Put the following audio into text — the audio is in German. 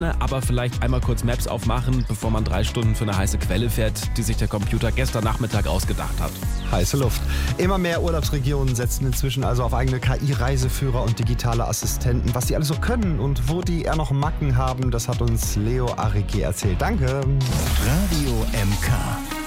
aber vielleicht einmal kurz Maps aufmachen, bevor man 3 Stunden für eine heiße Quelle fährt, die sich der Computer gestern Nachmittag ausgedacht hat. Heiße Luft. Immer mehr Urlaubsregionen setzen inzwischen also auf eigene KI-Reiseführer und digitale Assistenten. Was die alles so können und wo die eher noch Macken haben, das hat uns Leo Arrighi erzählt. Danke. Radio MK.